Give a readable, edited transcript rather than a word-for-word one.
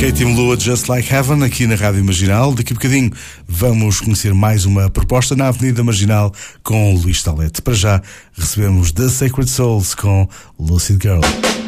Katy Melua, Just Like Heaven, aqui na Rádio Marginal. Daqui a bocadinho vamos conhecer mais uma proposta na Avenida Marginal com Luís Talete. Para já recebemos The Sacred Souls com Lucid Girl.